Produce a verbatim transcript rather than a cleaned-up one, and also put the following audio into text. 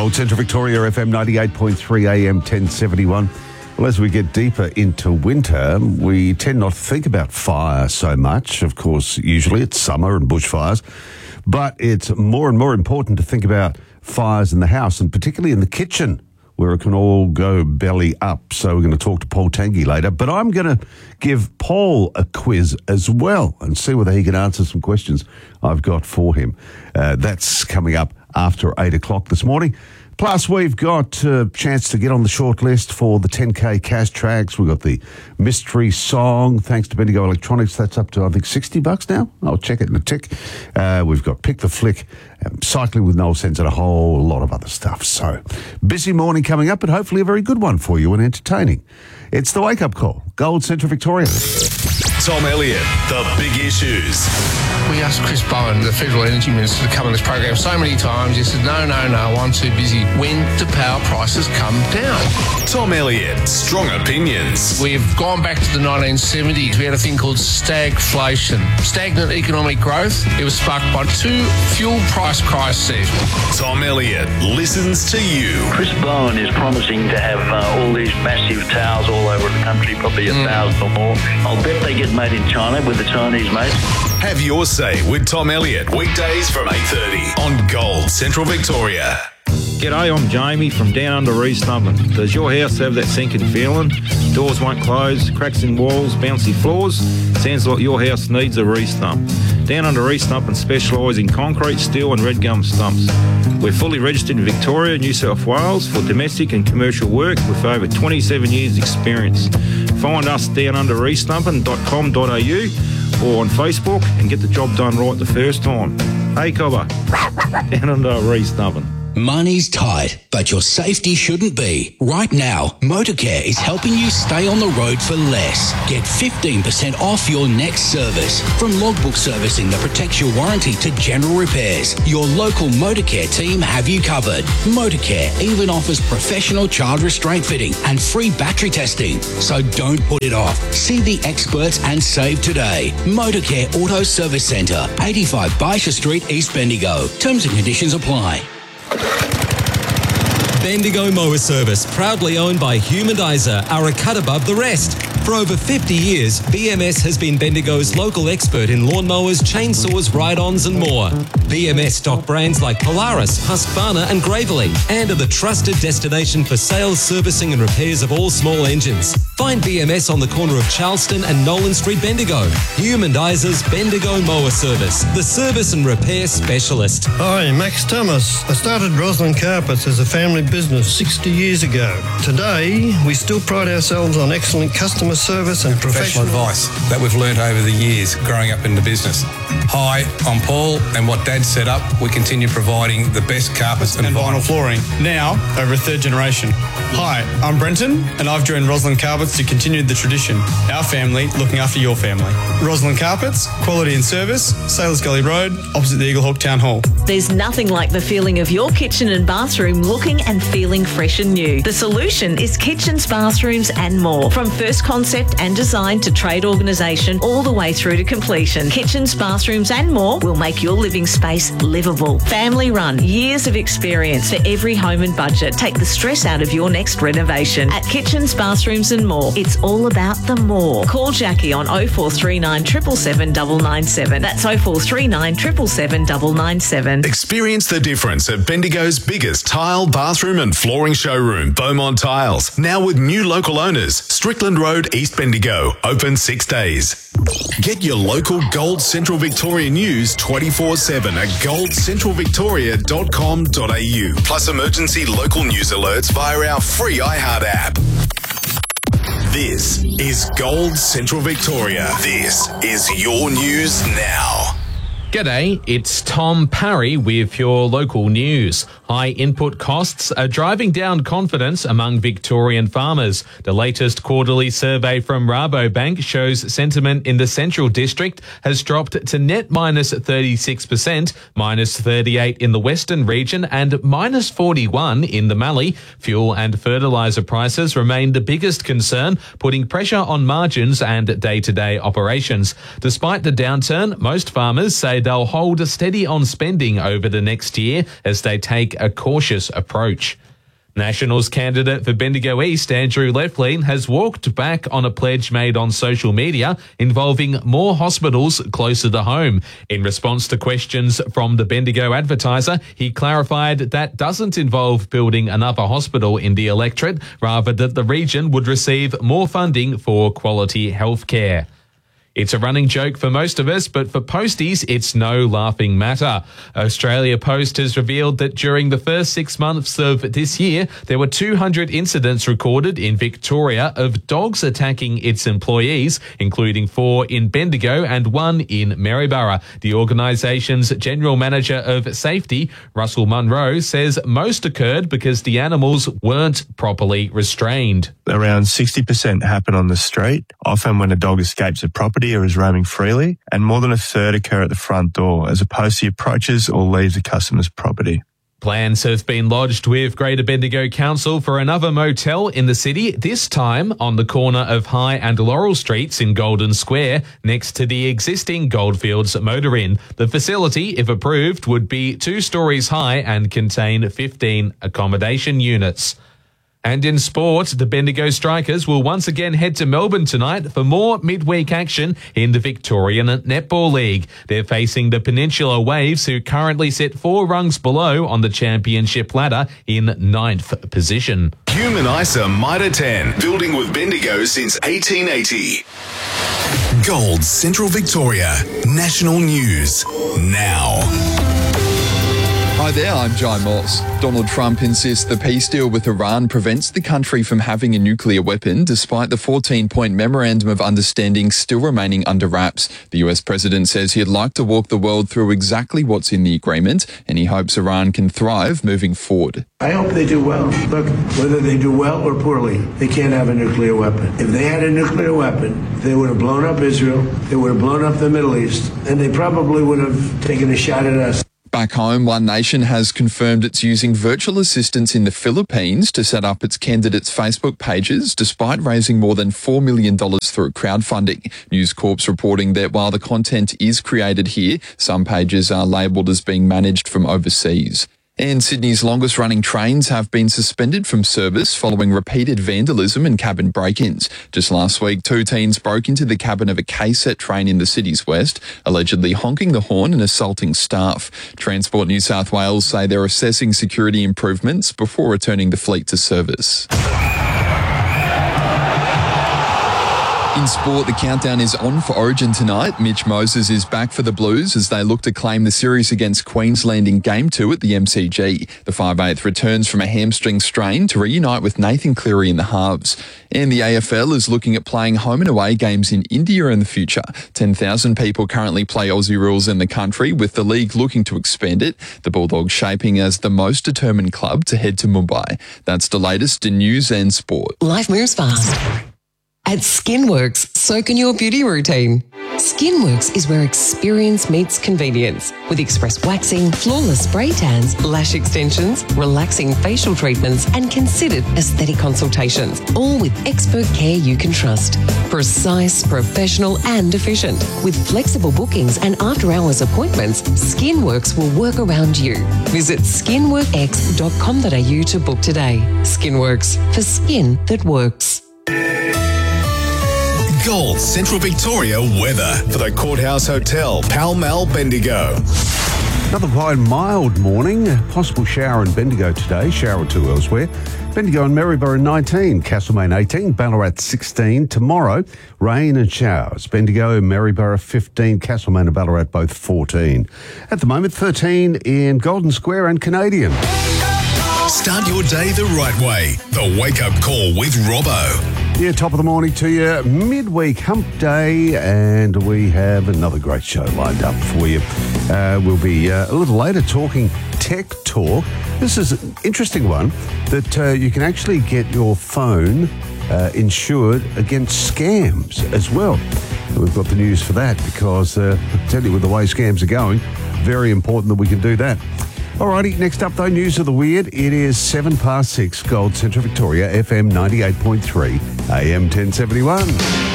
Gold Central Victoria, F M ninety-eight point three, A M ten seventy-one. Well, as we get deeper into winter, we tend not to think about fire so much. Of course, usually it's summer and bushfires, but it's more and more important to think about fires in the house, and particularly in the kitchen, where it can all go belly up. So we're going to talk to Paul Tanguy later. But I'm going to give Paul a quiz as well and see whether he can answer some questions I've got for him. Uh, that's coming up after eight o'clock this morning. Plus, we've got a chance to get on the short list for the ten K cash tracks. We've got the mystery song, thanks to Bendigo Electronics. That's up to, I think, sixty bucks now. I'll check it in a tick. Uh, we've got Pick the Flick, um, Cycling with Noel Sense, and a whole lot of other stuff. So, busy morning coming up, but hopefully a very good one for you and entertaining. It's the Wake Up Call, Gold Central Victoria. Tom Elliott, the big issues. We asked Chris Bowen, the Federal Energy Minister, to come on this program so many times. He said, no, no, no, I'm too busy. When do power prices come down? Tom Elliott, strong opinions. We've gone back to the nineteen seventies. We had a thing called stagflation, stagnant economic growth. It was sparked by two fuel price crises. Tom Elliott listens to you. Chris Bowen is promising to have uh, all these massive towers all over the country, probably a mm. thousand or more. I'll bet they get made in China with the Chinese mates. Have your say with Tom Elliott, weekdays from eight thirty on Gold Central Victoria. G'day, I'm Jamie from down under East Nubbin. Does your house have that sinking feeling? Doors won't close, cracks in walls, bouncy floors? Sounds like your house needs a re-stump. Down under East Nubbin specialise in concrete, steel and red gum stumps. We're fully registered in Victoria, New South Wales for domestic and commercial work with over twenty-seven years experience. Find us down under east nubbin dot com dot a u or on Facebook and get the job done right the first time. Hey, Cobber, down under East Nubbin. Money's tight, but your safety shouldn't be. Right now, Motorcare is helping you stay on the road for less. Get fifteen percent off your next service. From logbook servicing that protects your warranty to general repairs, your local Motorcare team have you covered. Motorcare even offers professional child restraint fitting and free battery testing. So don't put it off. See the experts and save today. Motorcare Auto Service Centre, eighty-five Baisha Street, East Bendigo. Terms and conditions apply. Bendigo Mower Service, proudly owned by Humanizer, are a cut above the rest. For over fifty years, B M S has been Bendigo's local expert in lawnmowers, chainsaws, ride-ons and more. B M S stock brands like Polaris, Husqvarna and Gravely, and are the trusted destination for sales, servicing and repairs of all small engines. Find B M S on the corner of Charleston and Nolan Street, Bendigo. Humandizer's Bendigo Mower Service, the service and repair specialist. Hi, Max Thomas. I started Roslyn Carpets as a family business sixty years ago. Today, we still pride ourselves on excellent customer service and professional, professional advice that we've learnt over the years growing up in the business. Hi, I'm Paul, and what Dad set up, we continue providing the best carpets and, and vinyl. vinyl flooring, now over a third generation. Hi, I'm Brenton, and I've joined Roslyn Carpets to continue the tradition. Our family looking after your family. Roslyn Carpets, quality and service, Sailors Gully Road, opposite the Eaglehawk Town Hall. There's nothing like the feeling of your kitchen and bathroom looking and feeling fresh and new. The solution is Kitchens, Bathrooms and More. From first concept and design to trade organisation, all the way through to completion. Kitchens, Bathrooms and More will make your living space livable. Family run, years of experience for every home and budget. Take the stress out of your next renovation. At Kitchens, Bathrooms and More, it's all about the more. Call Jackie on oh four three nine, seven seven seven, nine nine seven. That's oh four three nine, seven seven seven, nine nine seven. Experience the difference at Bendigo's biggest tile, bathroom and flooring showroom, Beaumont Tiles. Now with new local owners, Strickland Road, East Bendigo, open six days. Get your local Gold Central Victoria news twenty-four seven at gold central victoria dot com dot a u. Plus emergency local news alerts via our free iHeart app. This is Gold Central Victoria. This is your news now. G'day, it's Tom Parry with your local news. High input costs are driving down confidence among Victorian farmers. The latest quarterly survey from Rabobank shows sentiment in the Central District has dropped to net minus thirty-six percent, minus thirty-eight in the Western region and minus forty-one in the Mallee. Fuel and fertiliser prices remain the biggest concern, putting pressure on margins and day-to-day operations. Despite the downturn, most farmers say said they'll hold steady on spending over the next year as they take a cautious approach. Nationals candidate for Bendigo East, Andrew Leflin, has walked back on a pledge made on social media involving more hospitals closer to home. In response to questions from the Bendigo Advertiser, he clarified that doesn't involve building another hospital in the electorate, rather that the region would receive more funding for quality healthcare. It's a running joke for most of us, but for posties, it's no laughing matter. Australia Post has revealed that during the first six months of this year, there were two hundred incidents recorded in Victoria of dogs attacking its employees, including four in Bendigo and one in Maryborough. The organisation's General Manager of Safety, Russell Munro, says most occurred because the animals weren't properly restrained. Around sixty percent happen on the street, often when a dog escapes a property or is roaming freely, and more than a third occur at the front door as opposed to approaches or leaves a customer's property. Plans have been lodged with Greater Bendigo Council for another motel in the city, this time on the corner of High and Laurel Streets in Golden Square, next to the existing Goldfields Motor Inn. The facility, if approved, would be two stories high and contain fifteen accommodation units. And in sport, the Bendigo Strikers will once again head to Melbourne tonight for more midweek action in the Victorian Netball League. They're facing the Peninsula Waves, who currently sit four rungs below on the championship ladder in ninth position. Human ISA Mitre ten, building with Bendigo since eighteen eighty. Gold Central Victoria, national news now. Hi there, I'm Jai Moss. Donald Trump insists the peace deal with Iran prevents the country from having a nuclear weapon, despite the fourteen-point memorandum of understanding still remaining under wraps. The U S president says he'd like to walk the world through exactly what's in the agreement, and he hopes Iran can thrive moving forward. I hope they do well. Look, whether they do well or poorly, they can't have a nuclear weapon. If they had a nuclear weapon, they would have blown up Israel, they would have blown up the Middle East, and they probably would have taken a shot at us. Back home, One Nation has confirmed it's using virtual assistants in the Philippines to set up its candidates' Facebook pages, despite raising more than four million dollars through crowdfunding. News Corp's reporting that while the content is created here, some pages are labelled as being managed from overseas. And Sydney's longest-running trains have been suspended from service following repeated vandalism and cabin break-ins. Just last week, two teens broke into the cabin of a K set train in the city's west, allegedly honking the horn and assaulting staff. Transport New South Wales say they're assessing security improvements before returning the fleet to service. In sport, the countdown is on for Origin tonight. Mitch Moses is back for the Blues as they look to claim the series against Queensland in Game two at the M C G. The five eighth returns from a hamstring strain to reunite with Nathan Cleary in the halves. And the A F L is looking at playing home and away games in India in the future. ten thousand people currently play Aussie rules in the country, with the league looking to expand it. The Bulldogs shaping as the most determined club to head to Mumbai. That's the latest in news and sport. Life moves fast. At Skinworks, so can your beauty routine. Skinworks is where experience meets convenience, with express waxing, flawless spray tans, lash extensions, relaxing facial treatments, and considered aesthetic consultations, all with expert care you can trust. Precise, professional, and efficient. With flexible bookings and after-hours appointments, Skinworks will work around you. Visit skinworkx dot com dot a u to book today. Skinworks, for skin that works. Gold Central Victoria weather for the Courthouse Hotel, Pall Mall, Bendigo. Another quite mild morning. Possible shower in Bendigo today, shower or two elsewhere. Bendigo and Maryborough nineteen, Castlemaine eighteen, Ballarat sixteen. Tomorrow, rain and showers. Bendigo and Maryborough fifteen, Castlemaine and Ballarat both fourteen. At the moment, thirteen in Golden Square and Canadian. Start your day the right way. The Wake Up Call with Robbo. Yeah, top of the morning to you. Midweek hump day, and we have another great show lined up for you. Uh, we'll be uh, a little later talking tech talk. This is an interesting one that uh, you can actually get your phone uh, insured against scams as well. And we've got the news for that because uh, I tell you, with the way scams are going, very important that we can do that. Alrighty, next up though, news of the weird. It is seven past six, Gold Central Victoria, F M ninety-eight point three, A M ten seventy-one.